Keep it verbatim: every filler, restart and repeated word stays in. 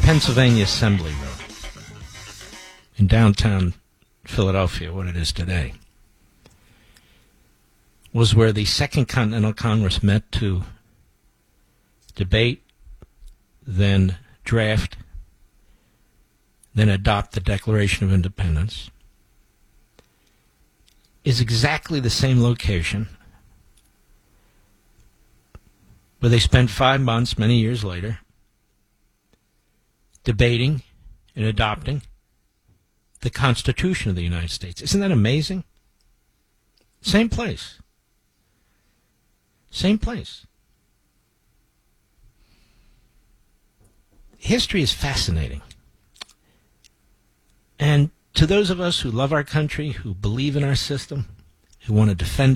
Pennsylvania Assembly Room in downtown Philadelphia, what it is today, was where the Second Continental Congress met to debate, then draft, then adopt the Declaration of Independence, is exactly the same location where they spent five months, many years later, debating and adopting the Constitution of the United States. Isn't that amazing? Same place. Same place. History is fascinating. And to those of us who love our country, who believe in our system, who want to defend